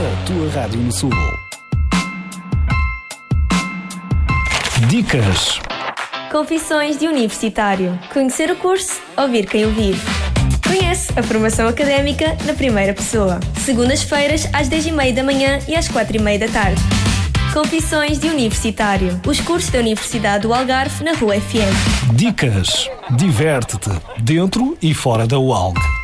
A tua rádio no Sul. Dicas. Confissões de Universitário. Conhecer o curso, ouvir quem o vive. Conhece a formação académica na primeira pessoa. Segundas-feiras às 10h30 da manhã e às 4h30 da tarde. Confissões de Universitário. Os cursos da Universidade do Algarve na Rua FM. Dicas. Diverte-te dentro e fora da UALG.